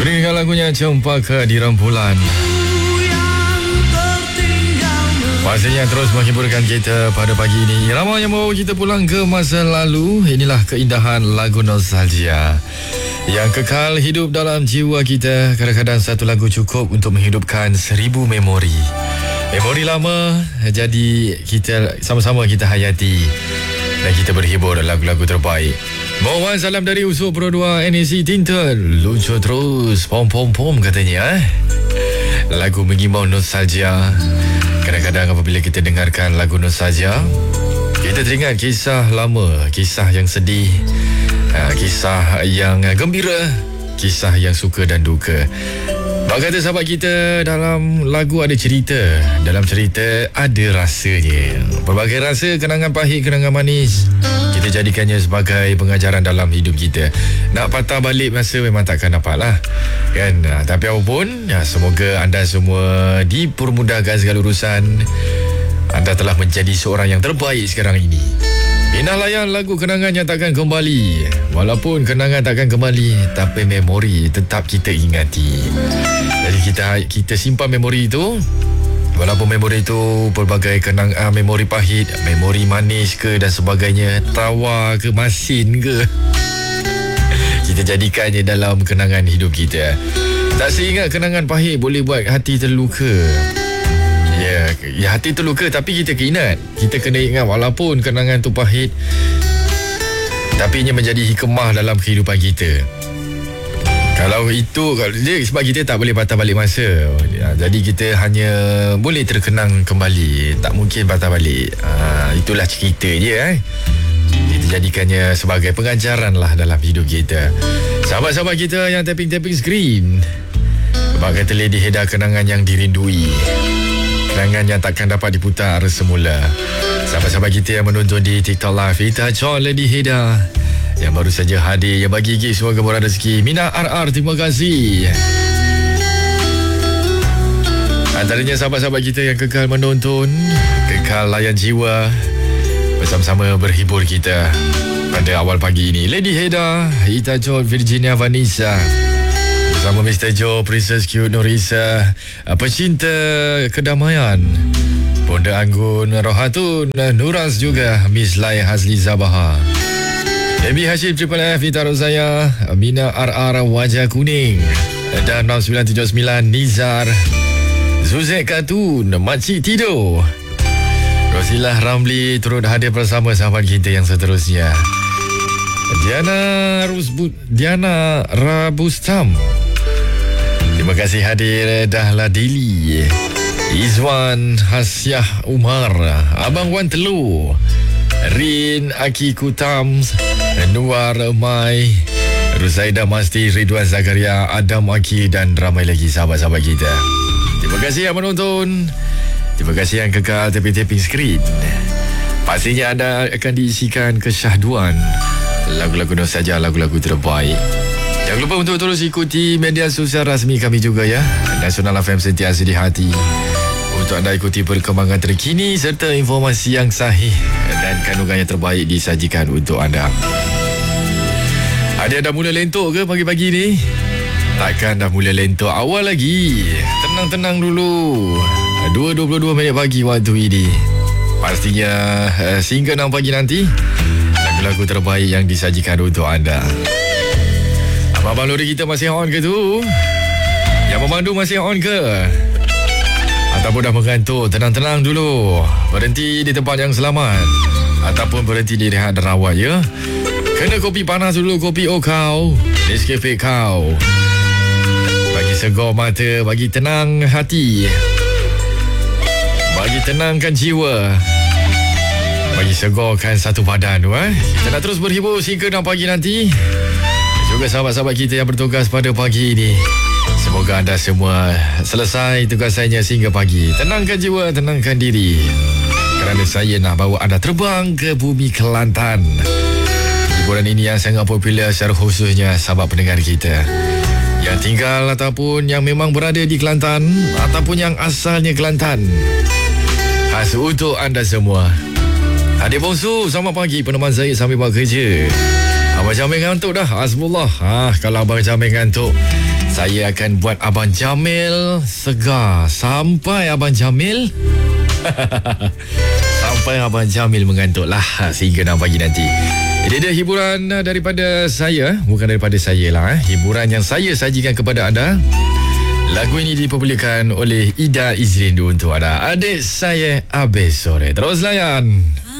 Berikan lagunya Cempaka di Rembulan. Pastinya terus menghiburkan kita pada pagi ini. Irama yang membawa kita pulang ke masa lalu. Inilah keindahan lagu nostalgia yang kekal hidup dalam jiwa kita. Kadang-kadang satu lagu cukup untuk menghidupkan 1000 memori. Memori lama, jadi kita sama-sama kita hayati dan kita berhibur lagu-lagu terbaik. Mohon salam dari usul Pro 2 NAC Tinta. Lucu terus, pom-pom-pom katanya. Lagu mengimbau nostalgia. Kadang-kadang apabila kita dengarkan lagu nostalgia, kita teringat kisah lama, kisah yang sedih, kisah yang gembira, kisah yang suka dan duka. Bak kata sahabat kita, dalam lagu ada cerita, dalam cerita ada rasanya. Berbagai rasa, kenangan pahit, kenangan manis, kita jadikannya sebagai pengajaran dalam hidup kita. Nak patah balik masa memang takkan dapat lah kan. Tapi apapun, semoga anda semua dipermudahkan segala urusan. Anda telah menjadi seorang yang terbaik sekarang ini. Indah layan lagu kenangan yang takkan kembali. Walaupun kenangan takkan kembali, tapi memori tetap kita ingati. Jadi kita simpan memori itu. Walaupun memori itu berbagai kenangan, memori pahit, memori manis ke dan sebagainya, tawa ke masin ke, kita jadikannya dalam kenangan hidup kita. Tak seingat kenangan pahit boleh buat hati terluka. Ya, hati terluka tapi kita keingat. Kita kena ingat walaupun kenangan tu pahit, tapi ia menjadi hikmah dalam kehidupan kita. Kalau dia sebab kita tak boleh patah balik masa. Jadi kita hanya boleh terkenang kembali, tak mungkin patah balik. Itulah cerita je. Kita jadikannya sebagai pengajaran lah dalam hidup kita. Sahabat-sahabat kita yang tapping screen, bak kata Lady Heda, kenangan yang dirindui, kenangan yang takkan dapat diputar semula. Sahabat-sahabat kita yang menonton di TikTok Live, kita John Lady Heda yang baru saja hadir, yang bagi gift semoga murah rezeki. Mina RR, terima kasih. Antaranya sahabat-sahabat kita yang kekal menonton, kekal layan jiwa, bersama-sama berhibur kita pada awal pagi ini. Lady Heda, Ita John, Virginia Vanessa, bersama Mr. Joe, Princess Cute, Norisa, pecinta kedamaian, Bonda Anggun, Rohatun, Nuras juga, Miss Lai Hazli Zabaha, Ebi Hashim, Triple F, Ita Rozaya, Mina RR, Wajah Kuning, dan 6979 Nizar, Zuzek Katun, Makcik Tido, Rosilah Ramli turut hadir bersama sahabat kita yang seterusnya. Diana Rabustam, terima kasih hadir. Dahlah Dili, Izwan Hasyah Umar, Abang Wan Telu, Rin Aki Kutam, Nuar Mai, Ruzaida Masti, Ridwan Zakaria, Adam Aki dan ramai lagi sahabat-sahabat kita. Terima kasih yang menonton. Terima kasih yang kekal tapping screen. Pastinya anda akan diisikan kesyahduan lagu-lagu nostalgia, lagu-lagu terbaik. Jangan lupa untuk terus ikuti media sosial rasmi kami juga ya. Nasional FM sentiasa di hati untuk anda ikuti perkembangan terkini serta informasi yang sahih dan kandungan yang terbaik disajikan untuk anda. Ada dah mula lentok ke pagi-pagi ni? Takkan dah mula lentok, awal lagi. Tenang-tenang dulu. 2.22 minit pagi waktu ini. Pastinya sehingga 6 pagi nanti, lagu-lagu terbaik yang disajikan untuk anda. Abang-abang lori kita masih on ke tu? Yang memandu masih on ke? Ataupun dah mengantuk? Tenang-tenang dulu. Berhenti di tempat yang selamat, ataupun berhenti di rehat dan rawat ya. Kena kopi panas dulu, kopi kau, Nescafe kau. Bagi segar mata, bagi tenang hati, bagi tenangkan jiwa, bagi segarkan satu badan tu. Kita nak terus berhibur sehingga 6 pagi nanti. Juga sahabat-sahabat kita yang bertugas pada pagi ini, semoga anda semua selesai tugasannya sehingga pagi. Tenangkan jiwa, tenangkan diri, kerana saya nak bawa anda terbang ke bumi Kelantan. Hiburan ini yang sangat popular, secara khususnya sahabat pendengar kita yang tinggal ataupun yang memang berada di Kelantan ataupun yang asalnya Kelantan. Khas untuk anda semua. Adik bongsu, selamat pagi. Peneman saya sambil buat kerja. Abang Jamil ngantuk dah. Hasbullah. Kalau Abang Jamil ngantuk, Saya akan buat Abang Jamil segar sampai Abang Jamil sampai Abang Jamil mengantuk lah sehingga 6 pagi nanti. Ini dia hiburan daripada saya. Bukan daripada saya lah hiburan yang saya sajikan kepada anda. Lagu ini dipopularkan oleh Ida Izrindu untuk anda. Adik saya Abis Sore. Terus layan.